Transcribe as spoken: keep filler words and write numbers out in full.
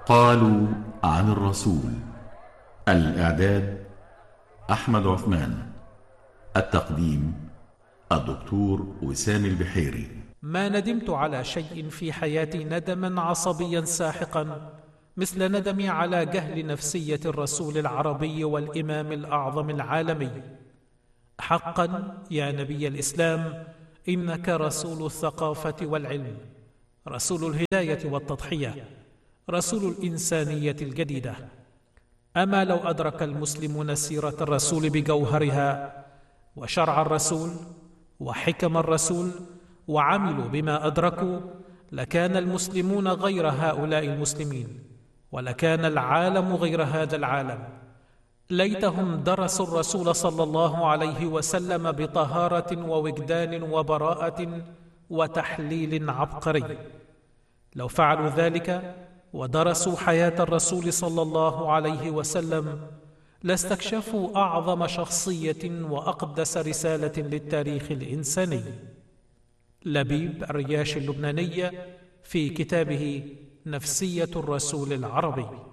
قالوا عن الرسول. الإعداد أحمد عثمان. التقديم الدكتور وسام البحيري. ما ندمت على شيء في حياتي ندما عصبيا ساحقا مثل ندمي على جهل نفسية الرسول العربي والإمام الأعظم العالمي. حقا يا نبي الإسلام، إنك رسول الثقافة والعلم، رسول الهداية والتضحية، رسول الإنسانية الجديدة. أما لو أدرك المسلمون سيرة الرسول بجوهرها وشرع الرسول وحكم الرسول وعملوا بما أدركوا، لكان المسلمون غير هؤلاء المسلمين، ولكان العالم غير هذا العالم. ليتهم درسوا الرسول صلى الله عليه وسلم بطهارة ووجدان وبراءة وتحليل عبقري. لو فعلوا ذلك ودرسوا حياة الرسول صلى الله عليه وسلم لاستكشفوا أعظم شخصية وأقدس رسالة للتاريخ الإنساني. لبيب الرياشي اللبناني في كتابه نفسية الرسول العربي.